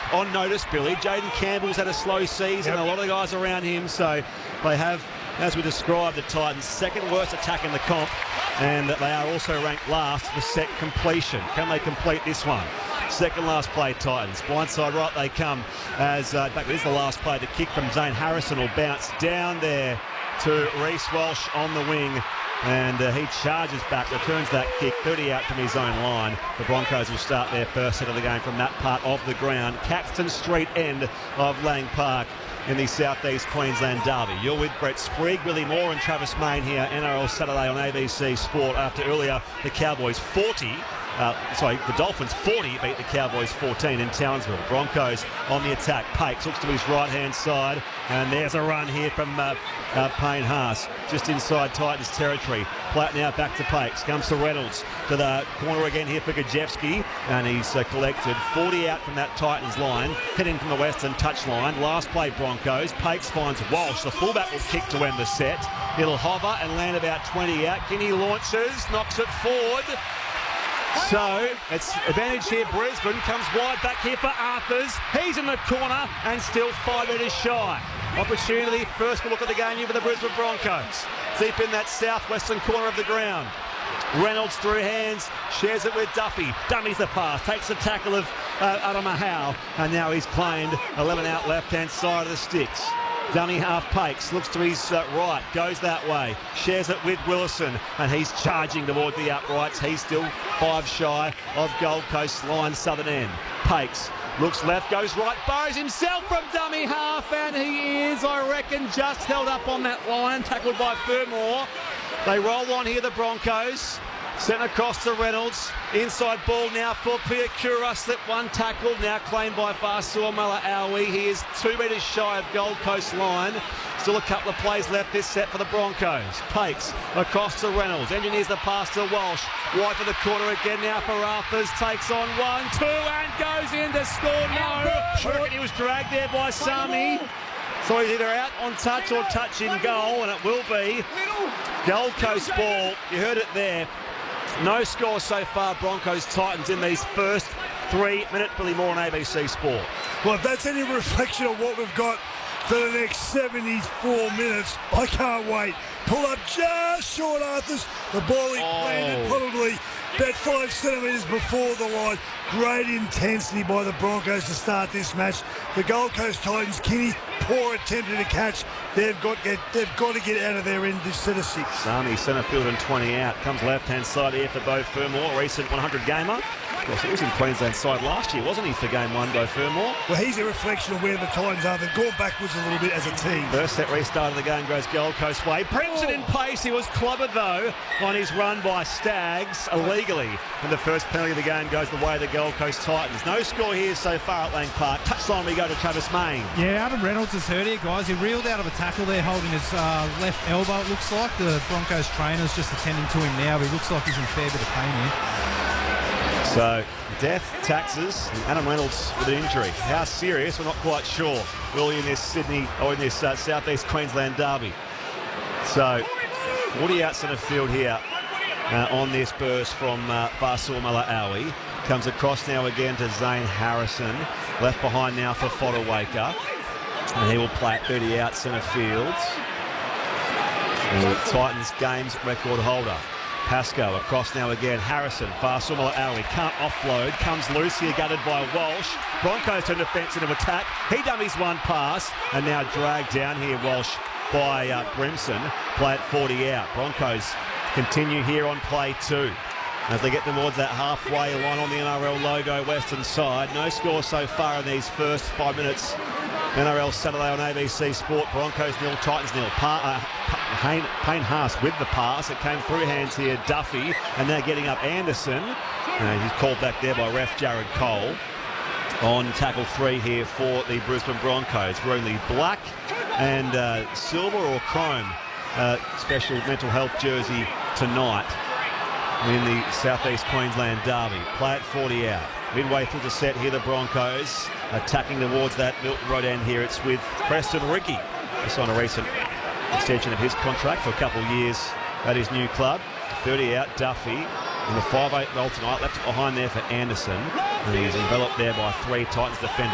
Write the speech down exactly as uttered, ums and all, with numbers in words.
on notice, Billy. Jaden Campbell's had a slow season, yep. A lot of the guys around him, so they have, as we described, the Titans' second worst attack in the comp, and they are also ranked last for set completion. Can they complete this one? Second last play, Titans. Blindside right they come as, uh, in fact, it is the last play. The kick from Zane Harrison will bounce down there to Reece Walsh on the wing. And uh, he charges back, returns that kick, thirty out from his own line. The Broncos will start their first set of the game from that part of the ground. Caxton Street end of Lang Park in the South East Queensland Derby. You're with Brett Sprague, Willie Moore and Travis Main here, N R L Saturday on A B C Sport, after earlier the Cowboys forty, uh, sorry, the Dolphins forty beat the Cowboys fourteen in Townsville. Broncos on the attack. Pakes looks to his right-hand side, and there's a run here from uh, uh, Payne Haas, just inside Titans territory. Platt now back to Pakes, comes to Reynolds, to the corner again here for Gajewski, and he's uh, collected forty out from that Titans line, heading from the western touchline. Last play Broncos, Pakes finds Walsh, the fullback will kick to end the set. It'll hover and land about twenty out. Kinney launches, knocks it forward. So it's advantage here. Brisbane comes wide back here for Arthurs. He's in the corner and still five metres shy. Opportunity, first look at the game here for the Brisbane Broncos. Deep in that southwestern corner of the ground. Reynolds through hands, shares it with Duffy. Dummies the pass, takes the tackle of uh, Adam Mahau, and now he's claimed eleven out left-hand side of the sticks. Dummy half Pakes, looks to his uh, right, goes that way, shares it with Willison, and he's charging toward the uprights. He's still five shy of Gold Coast line southern end. Pakes looks left, goes right, burrows himself from dummy half, and he is, I reckon, just held up on that line, tackled by Fermor. They roll on here, the Broncos. Sent across to Reynolds. Inside ball now for Piakura. Slip one tackle, now claimed by Fasua Mala'awi. He is two metres shy of Gold Coast line. Still a couple of plays left this set for the Broncos. Pakes across to Reynolds. Engineers the pass to Walsh. Wide for the corner again now for Arthurs. Takes on one, two, and goes in to score. No. I reckon he was dragged there by Sami. So he's either out on touch or touch in goal, and it will be Gold Coast ball. You heard it there. No score so far, Broncos Titans in these first three minutes. Billy Moore on A B C Sport. Well, if that's any reflection of what we've got for the next seventy-four minutes, I can't wait. Pull up just short, Arthurs. The ball he oh. landed probably about five centimetres before the line. Great intensity by the Broncos to start this match. The Gold Coast Titans, Kinney, poor attempt at a catch. They've got get, they've got to get out of there in this set of six. Sami centre field and twenty out. Comes left-hand side here for Beau Fermor, recent one hundred gamer. Of course, he was in Queensland side last year, wasn't he, for game one, Beau Fermor? Well, he's a reflection of where the Titans are. They've gone backwards a little bit as a team. First set restart of the game goes Gold Coast way. Brimson oh. in pace. He was clobbered, though, on his run by Staggs illegally. And the first penalty of the game goes the way of the Gold Coast Titans. No score here so far at Lang Park. Touchline, we go to Travis Main. Yeah, Adam Reynolds is hurt here, guys. He reeled out of a tackle there, holding his uh, left elbow, it looks like. The Broncos trainer's just attending to him now, but he looks like he's in a fair bit of pain here. So, death, taxes, and Adam Reynolds with an injury. How serious, we're not quite sure. Early in this Sydney, or in this uh, South East Queensland derby. So, forty out centre field here uh, on this burst from uh, Fasua Mala'awi. Comes across now again to Zane Harrison. Left behind now for Fodawaker. And he will play at thirty out centre field. And the Titans games record holder. Pascoe across now again. Harrison, Fasua Mala'awi can't offload. Comes loose here, gutted by Walsh. Broncos turn defence into attack. He dummies one pass and now dragged down here, Walsh, by uh, Brimson. Play at forty out. Broncos continue here on play two. As they get towards that halfway line on the N R L logo western side. No score so far in these first five minutes. N R L Saturday on A B C Sport. Broncos nil, Titans nil. Pa uh, Payne, Payne Haas with the pass. It came through hands here, Duffy. And now getting up Anderson. Uh, he's called back there by ref Jared Cole. On tackle three here for the Brisbane Broncos. Wearing the black and uh, silver or chrome uh, special mental health jersey tonight in the South East Queensland derby. Play at forty out. Midway through the set here, the Broncos attacking towards that Milton Road end here. It's with Preston Ricky. He signed a recent extension of his contract for a couple of years at his new club. thirty out, Duffy in the five eight roll tonight. Left it behind there for Anderson. And he's enveloped there by three Titans defenders.